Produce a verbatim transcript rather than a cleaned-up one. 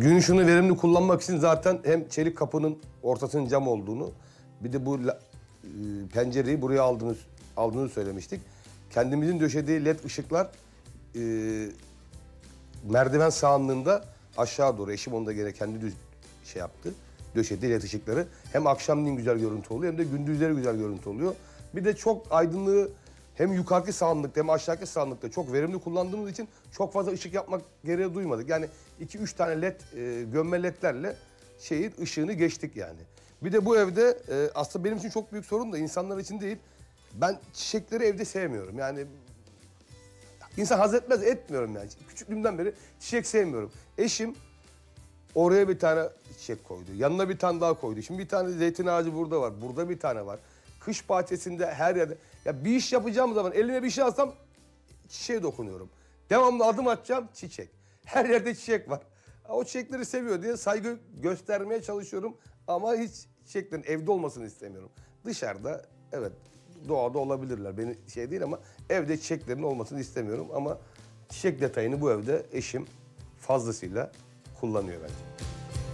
gün ışığını verimli kullanmak için zaten hem çelik kapının ortasının cam olduğunu, bir de bu e, pencereyi buraya aldığını, aldığını söylemiştik. Kendimizin döşediği led ışıklar e, merdiven sağanlığında aşağı doğru, eşim onu da gene kendi düz şey yaptı. Döşediği led ışıkları. Hem akşamleyin güzel görüntü oluyor hem de gündüzleri güzel görüntü oluyor. Bir de çok aydınlığı hem yukarıki sağanlıkta hem aşağıki sağanlıkta çok verimli kullandığımız için çok fazla ışık yapmak gereği duymadık. Yani iki üç tane led, e, gömme ledlerle şeyin ışığını geçtik yani. Bir de bu evde e, aslında benim için çok büyük sorun da insanlar için değil. Ben çiçekleri evde sevmiyorum. Yani insan haz etmez, etmiyorum yani. Küçüklüğümden beri çiçek sevmiyorum. Eşim oraya bir tane çiçek koydu. Yanına bir tane daha koydu. Şimdi bir tane zeytin ağacı burada var. Burada bir tane var. Kış bahçesinde her yerde. Ya bir iş yapacağım zaman elime bir şey alsam çiçeğe dokunuyorum. Devamlı adım atacağım çiçek. Her yerde çiçek var. O çiçekleri seviyor diye saygı göstermeye çalışıyorum. Ama hiç çiçeklerin evde olmasını istemiyorum. Dışarıda evet doğada olabilirler. Beni şey değil ama evde çiçeklerin olmasını istemiyorum. Ama çiçek detayını bu evde eşim fazlasıyla kullanıyor bence.